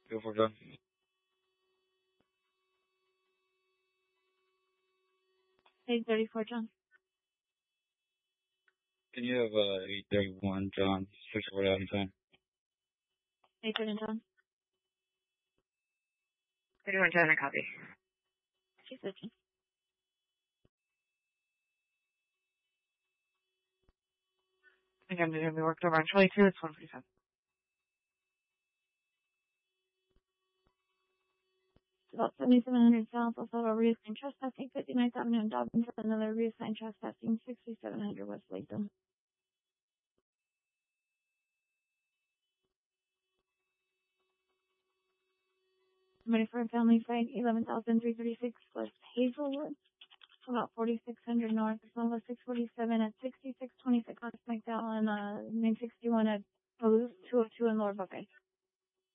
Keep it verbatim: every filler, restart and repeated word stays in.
Go for John. eight thirty-four, John. Can you have uh, eight thirty-one, John? Switch over out in time. eight thirty, John. thirty-one, John, a copy. two fifty. Again, we worked over on twenty-two, it's one forty-seven. About seventy-seven hundred south, also a reassigned trespassing, fifty-ninth Avenue in Dobbins, another reassigned trespassing, sixty-seven hundred West Latham. Somebody for a family fight, eleven thousand three hundred thirty-six West Hazelwood, about forty-six hundred North, Sonoma six forty-seven at sixty-six twenty-six on McDowell, and uh, nine sixty-one at two oh two in Lower Buckeye.